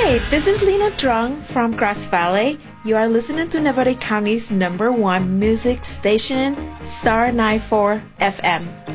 Hi, this is Lena Drung from Grass Valley. You are listening to Nevada County's #1 music station, Star 94 FM.